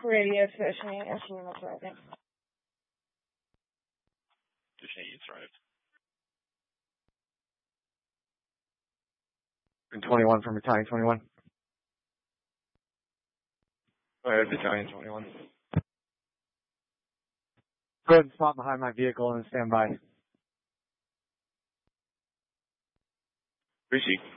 Radio to Shane. Ashton, that's right, thanks. To Shane, it's right. And 21 from Battalion 21. Go ahead, Battalion 21. Go ahead and spot behind my vehicle and stand by. Receive.